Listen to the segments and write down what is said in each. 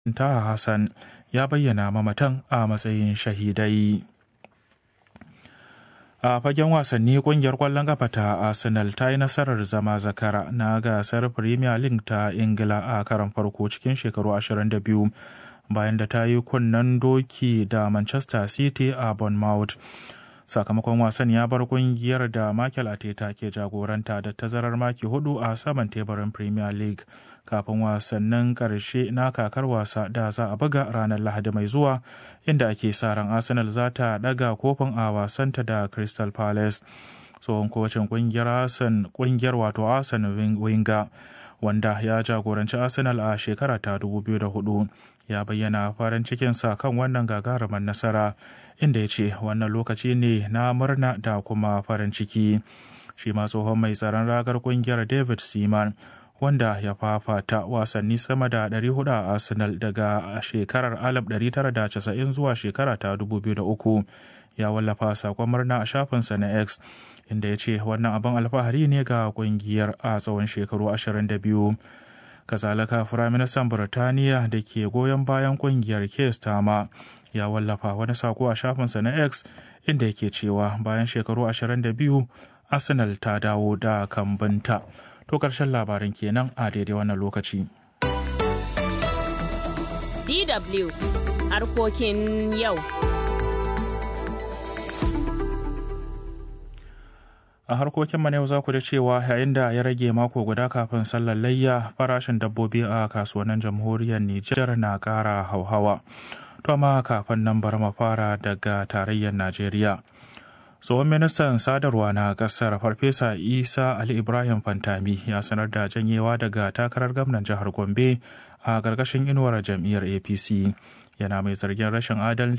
Taha Hassan ya bayyana mamatan a matsayin shahidai. A fagen wasanni, kungiyar kwallon kafa ta Arsenal ta yi nasarar zama zakara na gasar Premier League ta Ingila a karon farko cikin shekaru 22 bayan da ta yi kunnen doki da Manchester City a Bournemouth. Sakamakon wasan ya bar kungiyar da Mikel Arteta ke jagoranta da tazarar maki 4 a saman teburin Premier League kafin wasannin karshe na kakar wasa da za a buga ranar Lahadi mai zuwa, inda ake sa ran Arsenal za ta daga kofin a wasanta da Crystal Palace. Tsohon kocin kungiyar wato Arsene Wenger, wanda ya jagoranci Arsenal a shekara ta 2004, ya bayyana farin cikinsa kan wannan gagarumar nasara, inda ya ce wannan lokaci ne na murna da kuma farin ciki. Shi ma tsohon mai tsaron ragar kungiyar David Seaman, wanda ya fafata wasanni sama da 400 a Arsenal daga shekarar 1990 zuwa shekara ta 2003, ya wallafa sakon murna a shafinsa na X, inda ya ce wannan abin alfahari ne ga kungiyar a tsawon shekaru 22. Kazalika, Firaministan Burtaniya da ke goyon bayan kungiyar Keir Starmer ya wallafa wani sako a shafinsa na X, inda yake cewa bayan shekaru 22 Arsenal ta dawo da kambunta. To karshen labarin kenan a daidai wannan lokaci. DW harkokin yau. A harkokin yau za ku da cewa yayin da ya rage mako guda kafin sallar layya, farashin dabbobi a kasuwannin jamhuriyar Nijar na ƙara hauhawa. To amma kafin nan bar mu fara daga tarayyar Najeriya. Tsohon ministan sadarwa na kasar Farfesa Isa Ali Ibrahim Fantami ya sanar da janyewa daga takarar gwamnan jihar Gombe a ƙarƙashin inuwar jam'iyyar APC. Yana mai zargin rashin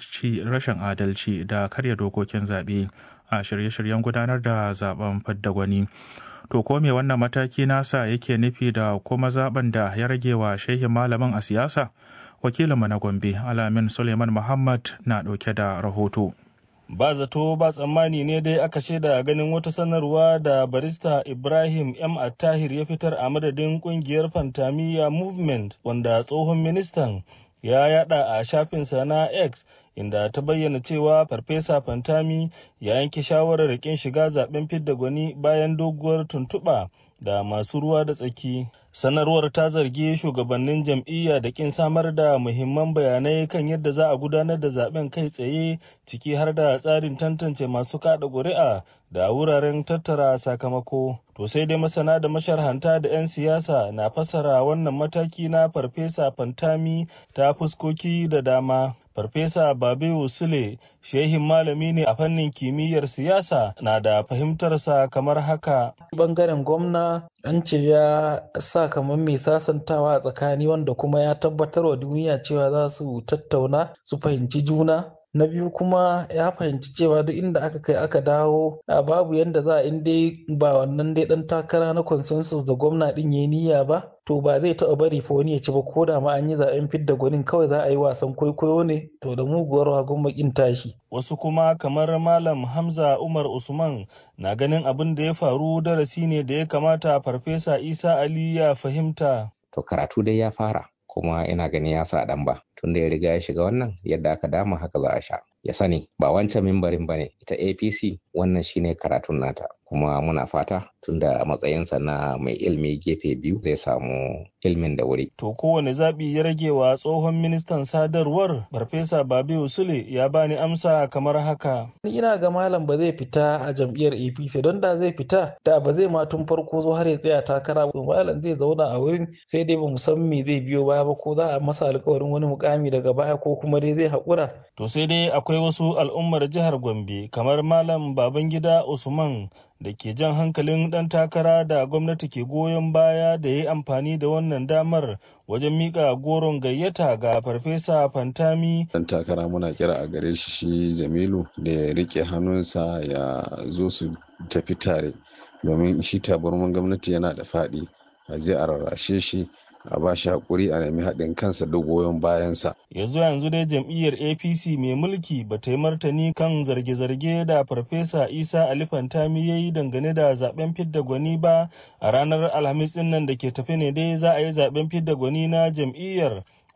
adalci da karya dokokin zaɓe a shirye-shiryen gudanar da zaben fidda gwani. To ko me wannan mataki nasa yake nufi da kuma zaben da ya rage wa shehin malamin a siyasa? Wakilinmu na Gombe, Alamin Suleiman Muhammad, na ɗauke da rahoto. Ba zato ba tsammani ne dai aka shaida ganin wata sanarwa da barista Ibrahim M. Attahir ya fitar a madadin kungiyar Fantamiya Movement, wanda tsohon ministan ya yada a shafinsa na X, inda ta bayyana cewa Farfesa Fantami ya yanke shawarar kin shiga zaben fidda gwani bayan doguwar tuntuɓa da masu ruwa da tsaki. Sanarwar ta zargi shugabannin jam'iyya da kin samar da muhimman bayanai kan yadda za a gudanar da zaben kai tsaye, ciki har da tsarin tantance masu kada ƙuri'a da wuraren tattara sakamako. To sai dai masana da masharhanta da 'yan siyasa na fassara wannan mataki na Farfesa Fantami ta fuskoki da dama. Farfesa Babewu Sule, shehin malami ne a fannin kimiyyar siyasa, na da fahimtarsa kamar haka. Bangaren gwamna an ce ya sa kamar mai sasantawa a tsakani, wanda kuma ya tabbatar wa duniya cewa za su tattauna su fahimci juna. Na biyu kuma ya fahimci cewa duk inda aka kai aka dawo babu yanda za a inda ba wannan dai dan takara na consensus da gwamna din yayi niyya ba, to ba zai taɓa bari fa wani ya ci ba, ko da ma an yi zaben fidda gwanin kawai za a yi wasan kwaikwayo ne, to da muguwar wagon bakin tashi. Wasu kuma kamar Malam Hamza Umar Usman na ganin abin da ya faru darasi ne da ya kamata Farfesa Isa Ali ya fahimta. To karatu dai ya fara, kuma ina ganin ya sa dan ba, tunda ya riga ya shiga wannan, yadda aka dama haka za a sha. Ya sani ba wancan mimbarin bane, ita APC wannan shine karatun nata, kuma muna fata tunda matsayinsa na mai ilmi gefe biyu zai samu ilmin da wuri. To kowane zaɓi ya rage wa tsohon ministan sadarwar? Farfesa Babewu Sule ya bani amsa kamar haka. Ina ga malam ba zai fita a jam'iyyar APC, don da zai fita da ba zai ma tun farko zo har ya tsaya takara ba. Malam zai zauna a wurin, sai dai ba mu san me zai biyo baya ba, ko za a masa alƙawarin wani mukami daga baya ko kuma dai zai haƙura. To sai dai akwai wasu al'ummar jihar Gombe kamar Malam Babangida Usman da ke jan hankalin ɗan takara da gwamnati ke goyon baya da ya yi amfani da wannan damar wajen miƙa goron gayyata ga Farfesa Fantami. Ɗan takara muna kira a gare shi Jamilu da ya riƙe hannunsa ya zo su tafi tare, domin shi tabarman gwamnati yana da faɗi, a zai a rarrashe shi, a ba shi haƙuri, a nemi haɗin kansa da goyon bayansa. Yanzu dai jam'iyyar APC mai mulki ba ta yi martani kan zarge-zarge da Farfesa Isa Ali Fantami ya yi dangane da zaben fidda gwani ba. A ranar Alhamis ɗin nan da ke tafe ne dai za a yi zaben fidda gwani na jam'iyyar,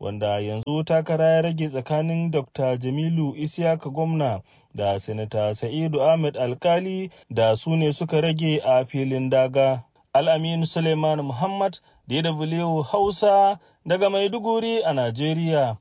wanda yanzu takara ya rage tsakanin Dr. Jamilu Isiyaka gwamna da Sanata Sa'idu Ahmed Alkali da su ne suka rage a filin daga. Al-Amin Suleiman Muhammad, DW Hausa daga Maiduguri a Najeriya.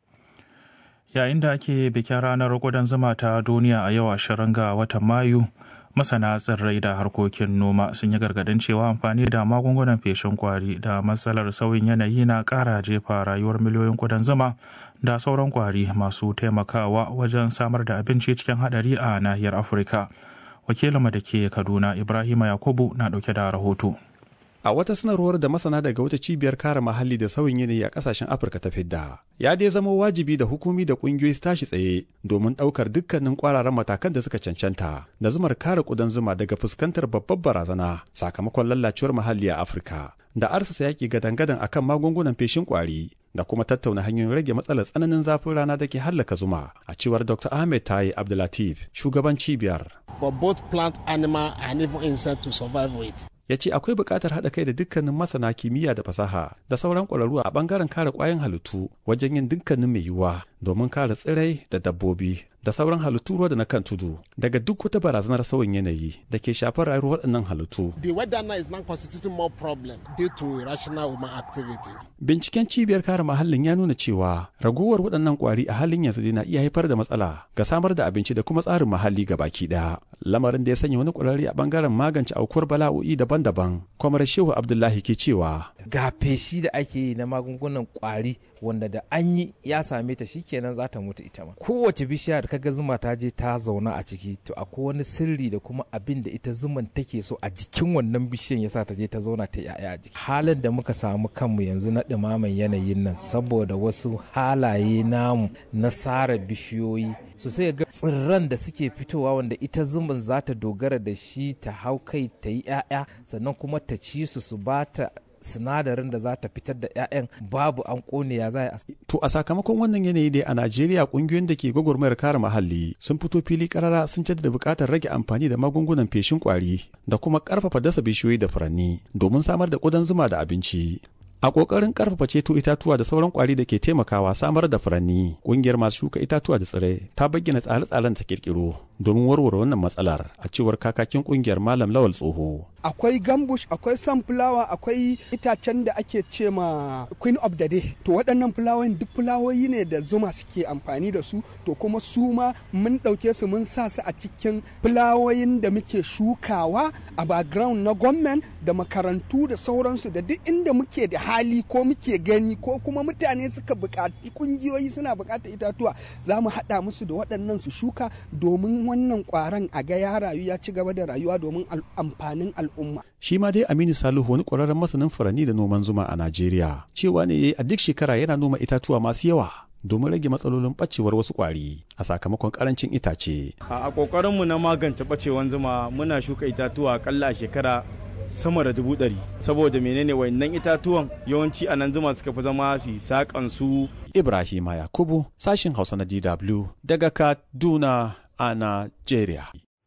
Yayin da ake bikin ranar ƙudan zuma ta duniya a yau 20 ga watan Mayu, masana tsirrai da harkokin noma sun yi gargadin cewa amfani da magungunan feshin kwari da matsalar sauyin yanayi na ƙara jefa rayuwar miliyoyin ƙudan zuma da sauran kwari masu taimakawa wajen samar da abinci cikin haɗari a nahiyar Afirka. Wakilinmu da ke Kaduna, Ibrahima Yakubu, na ɗauke da rahoto. A wata sanarwar da masana daga wata cibiyar kare muhalli da sauyin yanayi a kasashen Afirka ta fidda, ya dai zama wajibi da hukumi da kungiyoyi su tashi tsaye domin ɗaukar dukkanin kwararan matakan da suka cancanta da zumar kare ƙudan zuma daga fuskantar babbar barazana sakamakon lallacewar muhalli a Afirka, da arsasa yaƙi gadan-gadan akan magungunan feshin kwari da kuma tattauna hanyoyin rage matsalar tsananin zafin rana da ke hallaka zuma, a cewar Dr. Ahmed Taye Abdulatif, shugaban cibiyar. For both plant, animal and even insect to survive with. Ya ce akwai buƙatar haɗa kai da dukkanin masana kimiyya da fasaha da sauran ƙwararru a ɓangaren kare ƙwayoyin halittu wajen yin dukkanin mai yiwuwa domin kare tsirrai da dabbobi da sauran halittu ruwa da na kan tudu daga duk wata barazanar sauyin yanayi da ke shafar rayuwar waɗannan halittu. The weather now is now constituting more problem due to irrational human activities. Binciken cibiyar kare muhallin ya nuna cewa ragowar waɗannan ƙwari a halin yanzu na iya haifar da matsala ga samar da abinci da kuma tsarin muhalli ga baki ɗaya. Lamarin da ya sanya wani ƙwararre a ɓangaren magance aukuwar bala'o'i daban-daban, Kwamar Shehu Abdullahi ke cewa. Ga feshi da ake yi na magungunan ƙwari wanda da an yi ya same ta shikenan za ta mutu ita ma. Kowace bishiya da kaga zuma ta je ta zauna a ciki to akwai wani sirri da kuma abin da ita zuman take so a jikin wannan bishiyan yasa ta je ta zauna ta yaya a jiki. Halin da muka samu kanmu yanzu na ɗumaman yanayin nan saboda wasu halaye namu na sare bishiyoyi so sai ga tsirran da suke fitowa wanda ita zuman za ta dogara da shi ta hau kai ta yi 'ya'ya sannan kuma ta ci su ba ta sinadarin da za ta fitar da 'ya'yan babu an kone ya za a. To a sakamakon wannan yanayi dai a Najeriya kungiyoyin da ke gwagwarmayar kare muhalli sun fito fili karara sun jaddada buƙatar rage amfani da magungunan feshin kwari da kuma ƙarfafa dasa bishiyoyi da furanni domin samar da ƙudan zuma da abinci. A ƙoƙarin ƙarfafa ceto itatuwa da sauran ƙwari da ke taimakawa samar da furanni, ƙungiyar masu shuka itatuwa da tsirrai ta bayyana tsare-tsaren ta ƙirƙiro domin warware wannan matsalar, a cewar kakakin ƙungiyar Malam Lawal Tsoho. Akwai gambush, akwai sunflower, akwai itacen da ake ce ma queen of the day. To waɗannan fulawoyin duk fulawoyi ne da zuma suke amfani da su, to kuma su ma mun ɗauke su mun sa su a cikin fulawoyin da muke shukawa a background na gwamnati da makarantu da sauransu da duk inda muke da hali ko muke gani ko kuma mutane suka buƙaci kungiyoyi suna buƙatar itatuwa za mu haɗa musu da waɗannan su shuka domin wannan ƙwaron a ga ya rayu ya ci gaba da rayuwa domin amfanin al'umma. Shi ma dai Aminu Salihu wani ƙwararren masanin furanni da noman zuma a Najeriya cewa ne a duk shekara yana noma itatuwa masu yawa domin rage matsalolin ɓacewar wasu ƙwari a sakamakon ƙarancin itace. A ƙoƙarinmu na magance ɓacewar zuma muna shuka itatuwa akalla a shekara sama da 100,000 saboda menene wayannan itatuwan yawanci a nan zuma suka fi zama su sakan su. Ibrahima Yakubu, sashin Hausa na DW daga Kaduna a Najeriya.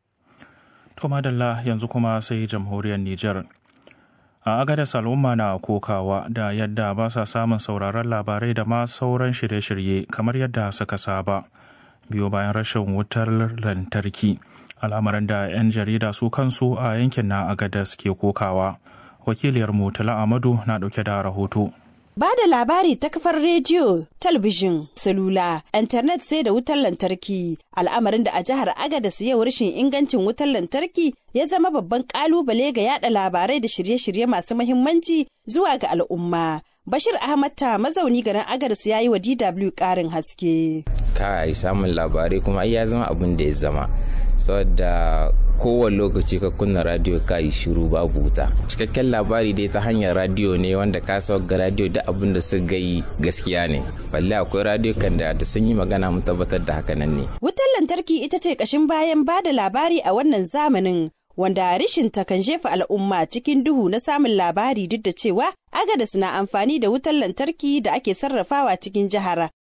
To madalla yanzu kuma sai jamhuriyar Nijar. A Agadas al'umma na kokawa da yadda ba sa samun sauraron labarai da ma sauran shirye-shirye kamar yadda suka saba biyo bayan rashin wutar lantarki. Al'amarin da 'yan jarida su kansu a yankin na Agadas ke kokawa. Wakiliyar Mutala Amadu na ɗauke da rahoto. Ba da labari ta kafar rediyo, talabijin, salula, intanet sai da wutar lantarki. Al'amarin da a jihar Agadas yau rashin ingancin wutar lantarki ya zama babban kalubale ga yada labarai da shirye-shirye masu muhimmanci zuwa ga al'umma. Bashir Ahmad ta mazauni garin Agadas ya yi wa DW ƙarin haske. Kai samun labarai kuma ya zama abin da ya zama. Saboda kowane lokaci ka kunna radio ka yi shiru babu wuta. Cikakken labari dai ta hanyar radio ne wanda ka ga radio da abin da su gai gaskiya ne. Balle akwai radio kan da sun yi magana mun tabbatar da haka nan ne. Wutar lantarki ita ce kashin bayan ba da labari a wannan zamanin, wanda rishin ta kan jefa al'umma cikin duhu na samun labari duk da cewa Agadas na amfani da wutar lantarki da ake sarrafawa cikin jihar.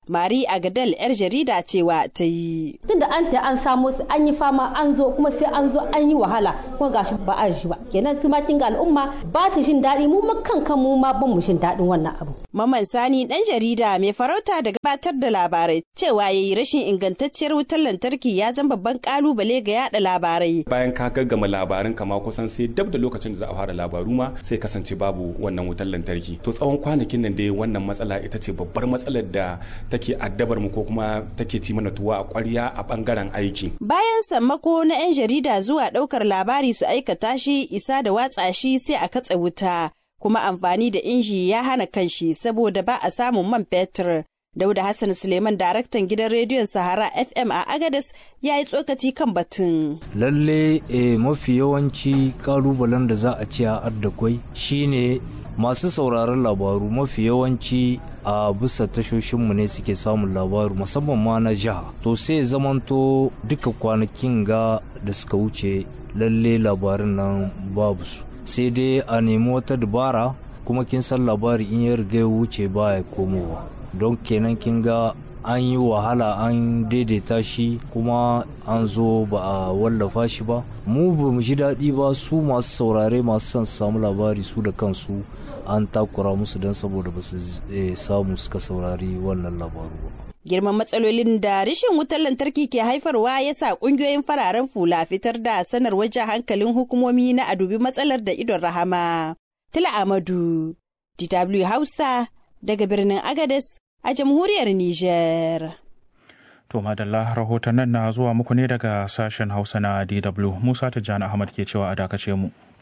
Mari Agadal 'yar jarida cewa ta yi. Tunda an samo su an yi fama an zo kuma sai an zo an yi wahala kuma gashi ba a shi ba. Kenan su ma kinga al'umma ba su jin daɗi mu kankan mu ma ban mu jin daɗin wannan abu. Maman Sani dan jarida mai farauta da gabatar da labarai cewa yayi rashin ingantacciyar wutar lantarki ya zama babban kalubale ga yada labarai. Bayan ka gaggama labarin kama kusan sai dab da lokacin da za a fara labaru ma sai kasance babu wannan wutar lantarki. To tsawon kwanakin nan dai wannan matsala ita ce babbar matsalar da take addabar mu ko kuma take ci mana tuwa a ƙwarya a bangaren aiki. Bayan sammako na 'yan jarida zuwa ɗaukar labari su aikata shi isa da watsa shi sai a katse wuta. Kuma amfani da inji ya hana kanshi saboda ba a samun man fetur. Dauda Hassan Suleiman daraktan gidan rediyon Sahara FM a Agadez ya yi tsokaci kan batun. Lalle mafi yawanci kalubalen da za a ci a addakwai shine masu sauraron labaru mafi yawanci a bisa tashoshinmu ne suke samun labaru musamman ma na jiha. To sai zamanto duka kwanakin ga da suka wuce lalle labarin nan babu su. Sai dai a nemi wata dabara kuma kin san labari in ya riga ya wuce baya komowa. Don kenan kin ga an yi wahala an daidaita shi kuma an zo ba a wallafa shi ba mu ba mu ji daɗi ba su masu saurare masu son samu labari su da kansu an takura musu don saboda ba su samu suka saurari wannan labaru ba. Girman matsalolin da rashin wutar lantarki ke haifarwa ya sa ƙungiyoyin fararen fula fitar da sanarwar jan hankalin hukumomi na a dubi matsalar da idon rahama. Tila Amadu, DW Hausa, daga birnin Agadez a jamhuriyar Nijar. To madalla rahoton nan na zuwa muku ne daga sashen Hausa na DW. Musa Tijjani Ahmad ke cewa a dakace mu.